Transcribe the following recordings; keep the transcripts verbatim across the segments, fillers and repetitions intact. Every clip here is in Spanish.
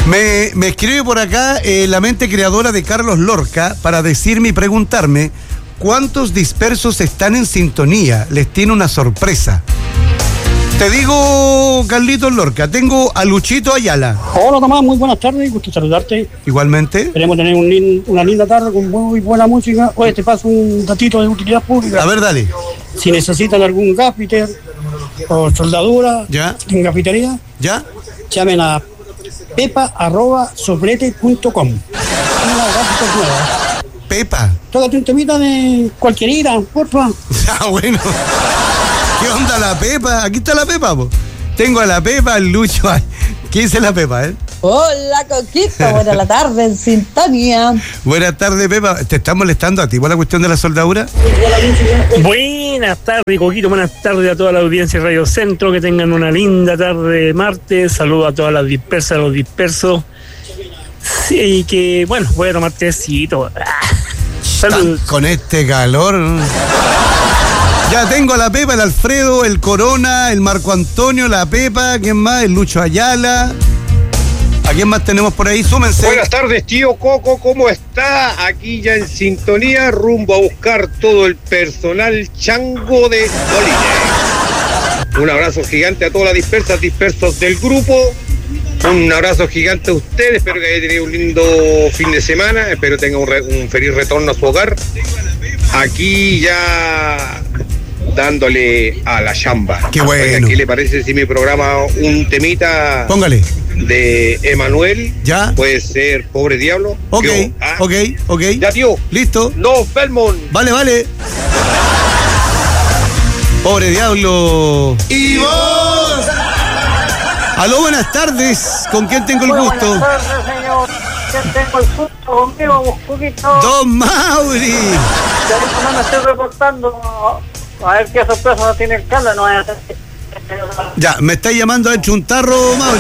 Me, me escribe por acá eh, la mente creadora de Carlos Lorca para decirme y preguntarme cuántos dispersos están en sintonía. Les tiene una sorpresa. Te digo, Carlitos Lorca, tengo a Luchito Ayala. Hola Tomás, muy buenas tardes, gusto saludarte. Igualmente. Queremos tener un lin, una linda tarde con muy buena música. Oye, te paso un datito de utilidad pública. A ver, dale. Si necesitan algún gaffiter o soldadura ¿Ya? en gafitería, ¿Ya? llamen a pepa arroba soplete punto com. Pepa. Tócate un temita de cualquiera, porfa. Ah, bueno. ¿Qué onda la Pepa? Aquí está la Pepa, po. Tengo a la Pepa, al Lucho. ¿Qué dice la Pepa, eh? Hola, Coquito. Buenas la tarde en sintonía. Buenas tardes, Pepa. ¿Te está molestando a ti por la cuestión de la soldadura? Buenas tardes, Coquito. Buenas tardes a toda la audiencia de Radio Centro. Que tengan una linda tarde de martes. Saludos a todas las dispersas, a los dispersos. Sí, y que, bueno, voy a tomar tecito. Saludos. Con este calor. Ya tengo a la Pepa, el Alfredo, el Corona, el Marco Antonio, la Pepa, ¿quién más? El Lucho Ayala. ¿A quién más tenemos por ahí? Súmense. Buenas tardes, tío Coco, ¿cómo está? Aquí ya en sintonía, rumbo a buscar todo el personal chango de Dolina. Un abrazo gigante a todas las dispersas, dispersos del grupo. Un abrazo gigante a ustedes, espero que hayan tenido un lindo fin de semana, espero tengan un, re, un feliz retorno a su hogar. Aquí ya dándole a la chamba. Qué bueno. ¿Qué le parece si me programa un temita? Póngale. De Emanuel? ¿Ya? Puede ser Pobre Diablo. Ok, Yo, ¿ah? ok, ok. Ya, tío. Listo. No, Belmont. Vale, vale. Pobre Diablo. Y vos. Aló, buenas tardes. ¿Con quién tengo el Muy gusto? Buenas tardes, señor. ¿Quién tengo el gusto conmigo, un poquito? Don Mauri. No me estoy reportando. A ver qué sorpresa no tiene el Carlos. No vaya a ser... Ya, me está llamando a un tarro, Mauri.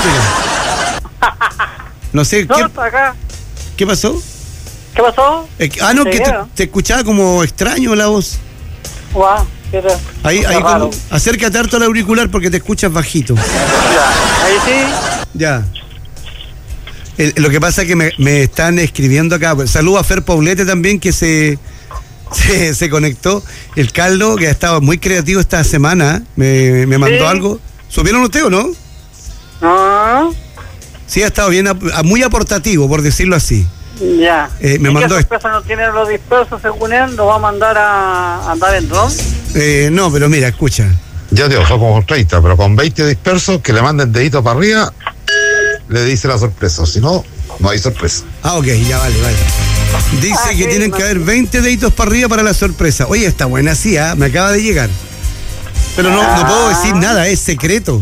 No sé, No, ¿qué, está acá. ¿qué pasó? ¿Qué pasó? Eh, ah, no, ¿Te que te, llega? te escuchaba como extraño la voz. Guau, qué tal. Ahí, Está ahí raro. como, acércate harto al auricular porque te escuchas bajito. Ya, ahí sí. Ya. Eh, lo que pasa es que me, me están escribiendo acá. Saludo a Fer Paulete también, que se, se, se conectó. El Carlos, que ha estado muy creativo esta semana, me, me mandó Sí. algo. ¿Supieron ustedes o no? No. Sí, ha estado bien, ap- muy aportativo, por decirlo así. Ya. Eh, me ¿Y mandó qué esto. sorpresa no tienen los dispersos según él? ¿Lo va a mandar a andar en dron? Eh, no, pero mira, escucha. Ya te son como treinta, pero con veinte dispersos que le manden dedito para arriba, le dice la sorpresa. Si no, no hay sorpresa. Ah, ok, ya vale, vale. Dice Ah, que sí, tienen no. que haber veinte deditos para arriba para la sorpresa. Oye, está buena, sí, ¿ah? Me acaba de llegar. Pero no, no puedo decir nada, es secreto.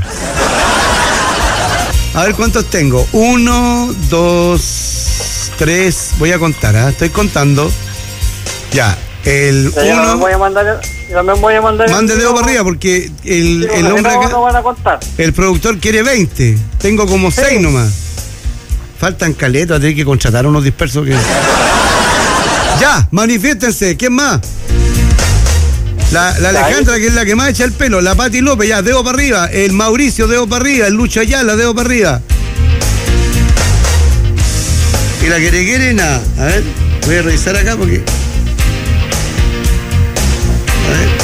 A ver cuántos tengo. Uno, dos, tres. Voy a contar, ¿ah? Estoy contando. Ya, el Yo también uno. voy a mandar, yo también voy a mandar Mande dedo para arriba porque el, el hombre no, acá, no van a contar. el productor quiere veinte. Tengo como Sí. seis nomás. Faltan caletas, hay que contratar a unos dispersos que. Ya, manifiéstense, ¿quién más? La, la Alejandra, que es la que más echa el pelo, la Pati López, ya, dedo para arriba, el Mauricio, dedo para arriba, el Lucho Ayala, dedo para arriba. Y la quiere quiere nada. A ver, voy a revisar acá porque. A ver,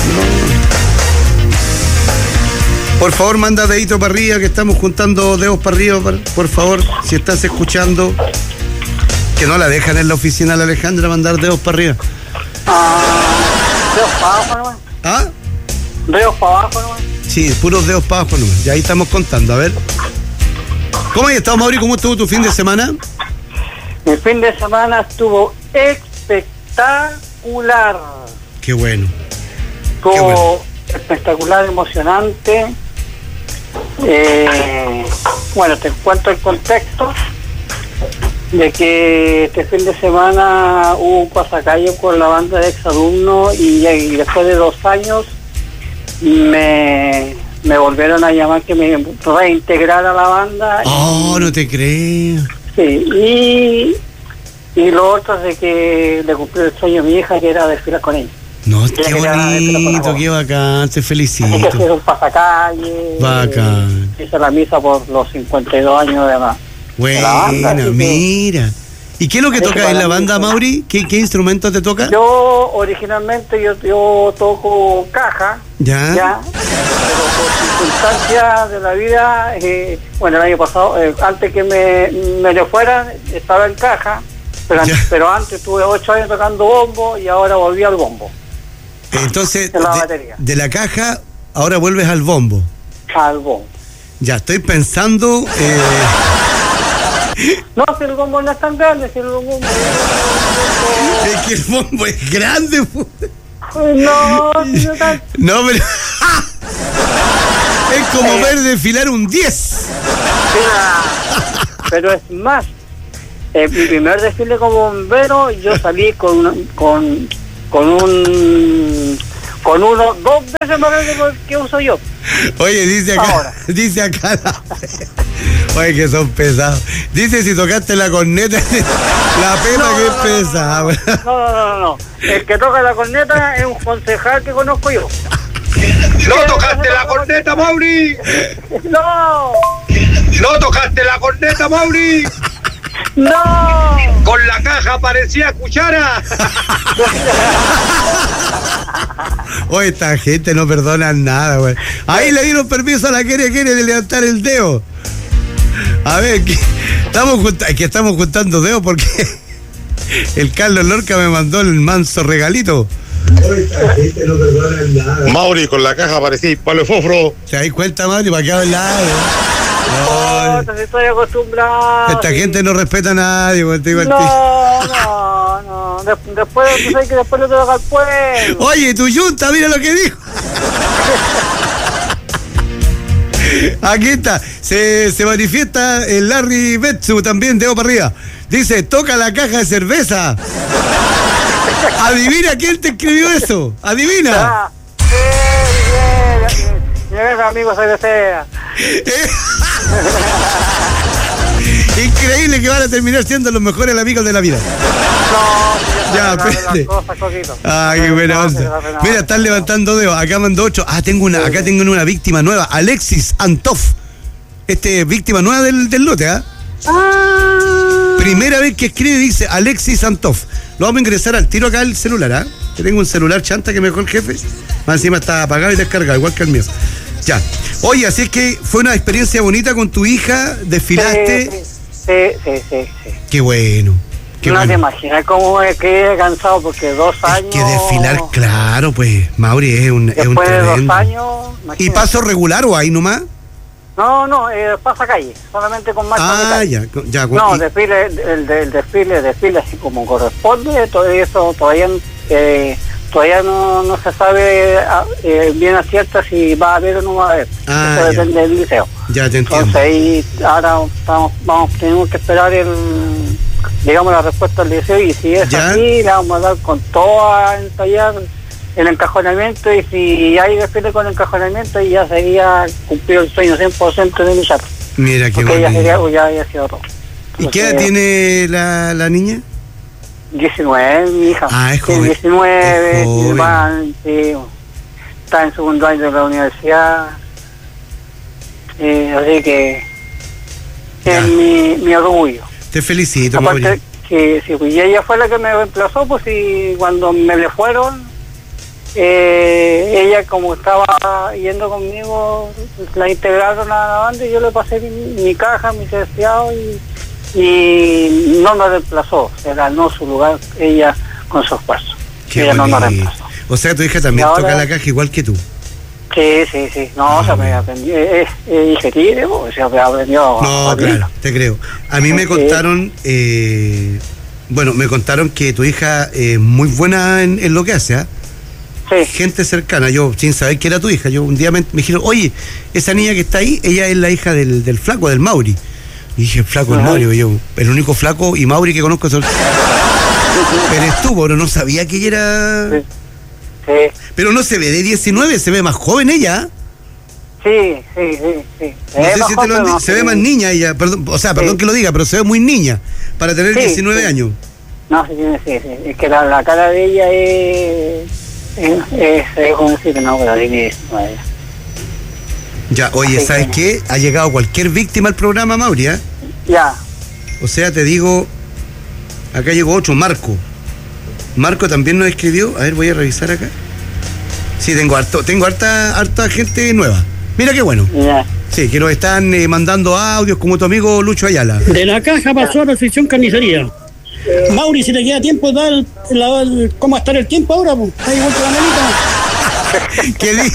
no. Por favor, manda dedito para arriba, que estamos juntando dedos para arriba, por, por favor, si estás escuchando. Que no la dejan en la oficina la Alejandra mandar dedos para arriba. Dedos para abajo nomás. ¿Ah? Dedos para abajo nomás. Sí, puros dedos para abajo nomás. Ya ahí estamos contando, a ver. ¿Cómo has estado, Mauri? ¿Cómo estuvo tu fin de semana? Mi fin de semana estuvo espectacular. Qué bueno. Estuvo Qué bueno. espectacular, emocionante. Eh, bueno, te cuento el contexto de que este fin de semana hubo un pasacalle con la banda de exalumnos y, y después de dos años me, me volvieron a llamar que me reintegrara a la banda. Oh, no te creo. Sí, y, y lo otro es de que le cumplí el sueño a mi hija, que era desfilar con ella. No, Sí, qué era- bonito, qué bacán, te Así que fui felicito. un pasacalle. Bacán. eh, hice la misa por los cincuenta y dos años de edad. de la banda, Buena, así que- mira. ¿Y qué es lo que Eso toca para en la mí, banda, para- Mauri? ¿Qué, qué instrumentos te toca? Yo originalmente yo, yo toco caja, Ya. ya, pero por circunstancias de la vida, eh, bueno, el año pasado, eh, antes que me, me le fueran, estaba en caja, pero, Ya. pero antes tuve ocho años tocando bombo y ahora volví al bombo, Entonces, En la de, batería. de la caja, ahora vuelves al bombo. al bombo. Ya, estoy pensando... eh, No, si el bombo no es tan grande, si el bombo... es que el bombo es grande. pu. No, si no tan... No, pero... es como ver desfilar un diez. Mira, pero es más, eh, mi primer desfile como bombero, yo salí con una- con con un con uno dos veces más grande que uso yo. Oye, dice acá, Ahora. dice acá la... Oye, que son pesados. Dice si tocaste la corneta, la pena que es pesada. No, no, no, no. El que toca la corneta es un concejal que conozco yo. ¡No tocaste la corneta, Mauri! No, ¡No tocaste la corneta, Mauri! no. Con la caja parecía cuchara. Oye, esta gente no perdona nada, güey. Ahí le dieron permiso a la Kere Kere de levantar el dedo. A ver, que estamos, junta- que estamos juntando dedos porque el Carlos Lorca me mandó el manso regalito. Oye, esta gente no perdona nada. Mauri, con la caja parecía palo de fósforo. ¿Te das cuenta, Mauri? ¿Para qué hablar? No, No, no estoy acostumbrado. esta gente no respeta a nadie, güey. te digo al tío. No, no, no. De- después, tú sabes que después le toca al pueblo. Oye, tu yunta, mira lo que dijo. Aquí está, se, se manifiesta el Larry Betsu también, dedo para arriba. Dice, toca la caja de cerveza. Adivina quién te escribió eso. Adivina. Ah, sí, sí, mi viejo amigo soy de seda. Increíble que van a terminar siendo los mejores amigos de la vida. No, Ya, ya, espérate. las cosas, Coquito. Ay, qué buena No, onda. no se hace nada. Mira, están levantando dedos. Acá mandó ocho. Ah, tengo una, acá tengo una víctima nueva. Alexis Antoff. Este, víctima nueva del, del lote, ¿ah? Ah, Primera vez que escribe dice Alexis Antoff. Lo vamos a ingresar al tiro acá al celular, ¿ah? Que tengo un celular chanta que me dejó el jefe. Más encima está apagado y descargado, igual que el mío. Ya. Oye, así es que fue una experiencia bonita con tu hija, desfilaste. sí, sí, sí, sí, sí. Qué bueno. Qué No te bueno. imaginas cómo es que he cansado porque dos Es años. que desfilar, claro, pues, Mauri, es un, es un Después de dos tremendo. años. ¿Y imagínate. paso regular o ahí nomás? No, no, eh, pasa calle, solamente con marcha de Ah, calle. ya, co- ya. No, y- desfile, el, el desfile, desfile así como corresponde, todo eso todavía eh, todavía no, no se sabe ah, eh, bien a cierta si va a haber o no va a haber. Ah, eso ya. depende del liceo. ya te Entonces entiendo. ahí ahora estamos, vamos, tenemos que esperar el, digamos, la respuesta del liceo y si es Ya. así, le vamos a dar con todo a ensayar el encajonamiento y si hay desfile con encajonamiento y ya sería cumplir el sueño cien por ciento de mi chato. Mira qué Porque ya, sería, bonito. ya había sido todo. ¿Y qué edad Entonces, tiene la, la niña? diecinueve, mi hija. Ah, es Sí, joven. diecinueve, Es joven. va, sí, está en segundo año de la universidad. Eh, así que Ya. es mi, mi orgullo. Te felicito, Mauri. Aparte, que si pues, y ella fue la que me reemplazó, pues y cuando me le fueron, eh, ella como estaba yendo conmigo, la integraron a la banda y yo le pasé mi, mi caja, mi cerciado y, y no me reemplazó, se ganó su lugar ella con su esfuerzo. Qué ella no me bonito. reemplazó. O sea, tu hija también Y ahora- toca la caja igual que tú. Sí, sí, sí, no, Ah, o sea, me bueno. aprendí, es, es ingeniero, o sea, me aprendió No, a- claro, te creo. A mí me Ok. contaron, eh, bueno, me contaron que tu hija es muy buena en, en lo que hace, ¿ah? Sí, Gente cercana, yo sin saber que era tu hija, yo un día me, me dijeron, oye, esa niña que está ahí, ella es la hija del, del flaco, del Mauri. Y dije, flaco, el Ajá. Mauri, yo, el único flaco y Mauri que conozco es el... Eres tú, pero no sabía que ella era... Sí. sí. Pero no se ve de diecinueve, se ve más joven ella, ¿ah? Sí, sí, sí, sí. No Es sé más si te lo han joven, di- no, se ve sí. más niña ella, perdón, o sea, perdón Sí. que lo diga, pero se ve muy niña para tener Sí, diecinueve sí. años. No, sí, sí, sí, sí. Es que la, la cara de ella es... Es, es, es jovencita, no, pero tiene diecinueve. Ya, oye, Sí, ¿sabes sí. qué? Ha llegado cualquier víctima al programa, Mauri, ¿eh? Ya, O sea, te digo, acá llegó otro, Marco. Marco también nos escribió. A ver, voy a revisar acá. Sí, tengo harto, tengo harta, harta gente nueva. Mira qué bueno. Ya. Sí, que nos están eh, mandando audios como tu amigo Lucho Ayala. De la caja pasó a la sección carnicería. Mauri, si te queda tiempo, da el, la- el- cómo estar el tiempo ahora, pues. Ahí vuelta la manita. ¿Qué di?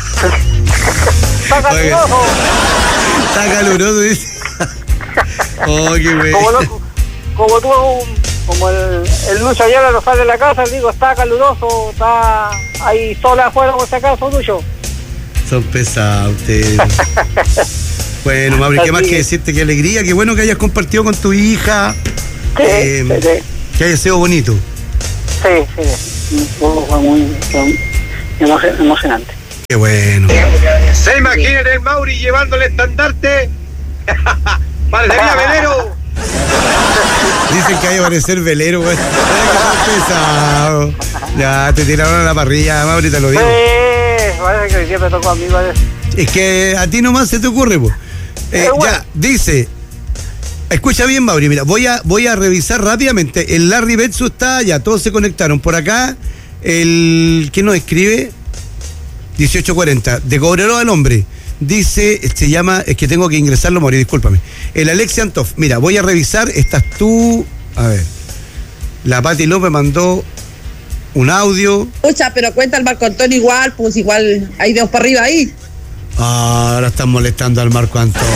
¡Saca Oiga. tu ojo! Está caluroso, dice. Oh, qué bueno. Como, lo- como tú, como el, el Lucho ayer lo sale de la casa, le digo, está caluroso, está ahí sola afuera por si acaso, Lucho. Son pesados ustedes. Bueno, Mauri, ¿qué más que decirte? Qué alegría, qué bueno que hayas compartido con tu hija. Sí, Eh, sí, sí. Que haya sido bonito. Sí, sí. Fue muy fue emo- emocionante. Qué bueno. ¿Se imaginan el Mauri llevando el estandarte? Parecería velero. Dicen que hay que parecer velero, güey. Son pesados. Ya, te tiraron a la parrilla, Mauri, te lo digo. Sí, parece que hoy día me tocó a mí, parece. Es que a ti nomás se te ocurre, pues. Eh, Eh, bueno. Ya, dice. Escucha bien, Mauri, mira, voy a, voy a revisar rápidamente. El Larry Betsu está ya, todos se conectaron. Por acá, el. ¿Quién nos escribe? dieciocho cuarenta, de Cobreloa al Hombre. Dice, se llama, es que tengo que ingresarlo, Mauri, discúlpame. El Alexi Antof, mira, voy a revisar, estás tú. A ver. La Pati López mandó un audio. Escucha, pero cuenta el Marco Antonio igual, pues igual hay dedos para arriba ahí. Ah, ahora están molestando al Marco Antonio.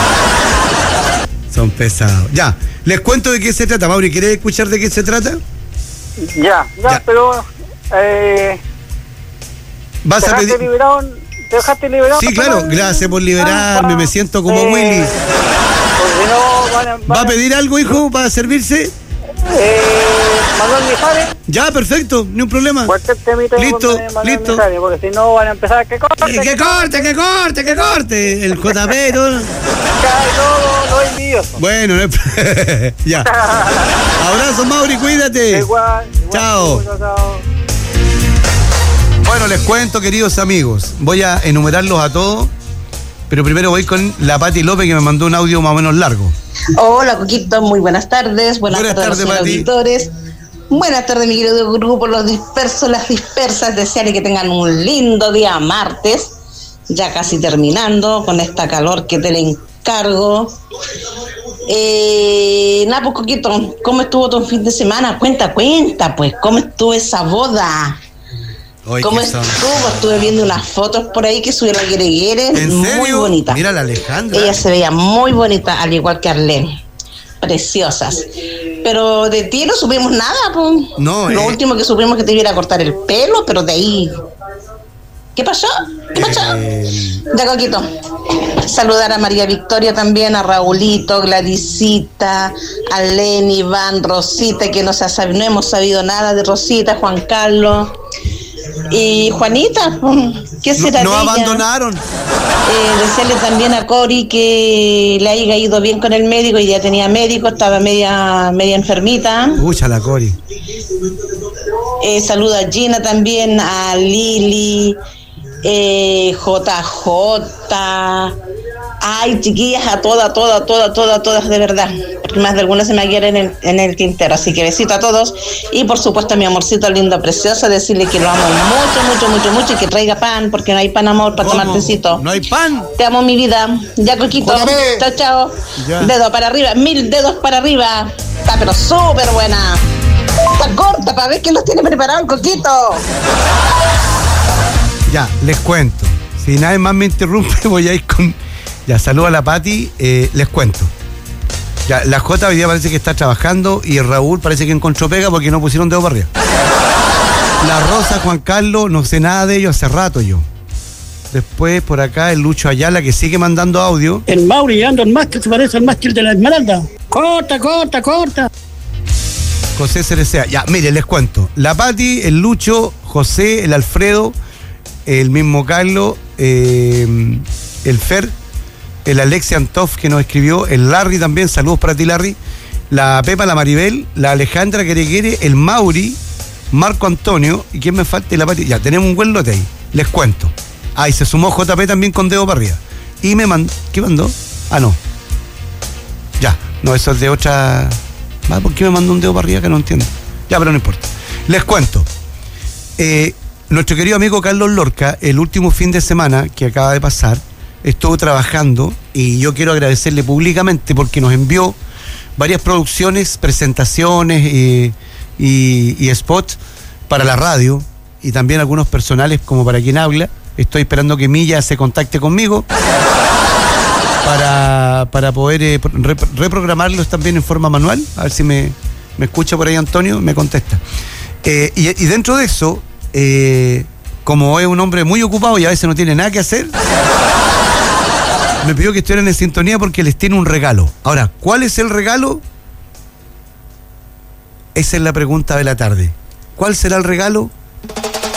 Son pesados. Ya, les cuento de qué se trata, Mauri. ¿Querés escuchar de qué se trata? Ya, ya, Ya. pero... Eh, Vas ¿Te a dejaste pedir. liberado? ¿Te dejaste liberado? Sí, claro, gracias por liberarme, me siento como Willy. Porque no van a... ¿Va van a pedir algo, hijo, para servirse? Eh, Manuel Mijares, Ya, perfecto, ni un problema. cualquier temita de Listo, Manuel listo. Mijares, porque si no van a empezar que corte, Eh, ¡Que corte, que corte, que corte! El J P, ¿no? cae todo lo envidioso. Bueno, no es- ya. Abrazo, Mauri, cuídate. Igual, igual, Chao. chao, chao. Bueno, les cuento, queridos amigos. Voy a enumerarlos a todos, pero primero voy con la Pati López, que me mandó un audio más o menos largo. Hola, Coquito, muy buenas tardes. Buenas, Buenas tardes, tardes, a los Mati. auditores. Buenas tardes, mi querido grupo, los dispersos, las dispersas. Desearles que tengan un lindo día martes, ya casi terminando con esta calor que te le encargo. Eh, nada, pues, Coquito, ¿cómo estuvo tu fin de semana? Cuenta, cuenta, pues, ¿cómo estuvo esa boda? Ay, ¿Cómo qué estuvo? son- Estuve viendo unas fotos por ahí que subió la Guereguere, ¿En muy serio? bonita. Mira la Alejandra. Ella se veía muy bonita, al igual que Arlene. Preciosas. Pero de ti no supimos nada, pues. No, Lo eh. último que supimos que te iba a cortar el pelo, pero de ahí. ¿Qué pasó? ¿Qué pasó? Eh, Ya, Coquito. Saludar a María Victoria también, a Raulito, Gladysita, a Lenny, Iván, Rosita, que no, se ha sab- no hemos sabido nada de Rosita, Juan Carlos. Y Juanita, ¿qué no, será no de ella? abandonaron. Eh, desearle también a Cori que le haya ido bien con el médico, y ya tenía médico, estaba media media enfermita. Pucha la Cori. Eh, saluda a Gina también, a Lili, eh, J J. Ay, chiquillas, a todas, todas, todas, todas, todas, de verdad. Porque más de algunas se me quedan en el, en el tintero. Así que besito a todos. Y por supuesto a mi amorcito lindo, precioso, decirle que lo amo mucho, mucho, mucho, mucho, y que traiga pan, porque no hay pan, amor, para tomar ¿Cómo? tecito. ¿No hay pan? Te amo, mi vida. Ya, Coquito. Jódame. Chao, chao. Ya. Dedo para arriba, mil dedos para arriba. Está pero súper buena. Está corta para ver quién los tiene preparado el Coquito. Ya, les cuento. Si nadie más me interrumpe, voy a ir con. Ya, saludo a la Pati, eh, les cuento. Ya, la Jota hoy día parece que está trabajando y Raúl parece que encontró pega porque no pusieron dedo para arriba. La Rosa, Juan Carlos, no sé nada de ellos hace rato yo. Después por acá el Lucho Ayala, que sigue mandando audio. El Mauri llegando al máster se parece al máster de la Esmeralda. Corta, corta, corta. José Cerecea. Ya, mire, les cuento. La Pati, el Lucho, José, el Alfredo, el mismo Carlos, eh, el Fer, el Alexi Antof que nos escribió, el Larry también, saludos para ti, Larry, la Pepa, la Maribel, la Alejandra Quereguere, el Mauri, Marco Antonio, y quién me falta, y la Pati. Ya, tenemos un buen lote ahí, les cuento. Ah, y se sumó J P también con dedo para arriba. Y me mandó, ¿qué mandó? Ah, no. Ya, no, eso es de otra. Ah, ¿por qué me mandó un dedo para arriba que no entiendo? Ya, pero no importa. Les cuento. Eh, nuestro querido amigo Carlos Lorca, el último fin de semana que acaba de pasar, estuvo trabajando y yo quiero agradecerle públicamente porque nos envió varias producciones, presentaciones y, y, y spots para la radio y también algunos personales como para quien habla. Estoy esperando que Milla se contacte conmigo para, para poder eh, rep- reprogramarlos también en forma manual. A ver si me, me escucha por ahí Antonio, me contesta. Eh, y, y dentro de eso, eh, como es un hombre muy ocupado y a veces no tiene nada que hacer, me pidió que estuvieran en sintonía porque les tiene un regalo. Ahora, ¿cuál es el regalo? Esa es la pregunta de la tarde. ¿Cuál será el regalo?